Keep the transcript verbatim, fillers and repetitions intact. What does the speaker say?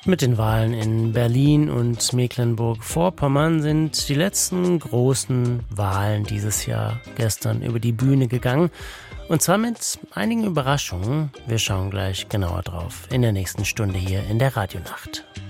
Mit den Wahlen in Berlin und Mecklenburg-Vorpommern sind die letzten großen Wahlen dieses Jahr gestern über die Bühne gegangen. Und zwar mit einigen Überraschungen. Wir schauen gleich genauer drauf in der nächsten Stunde hier in der Radionacht.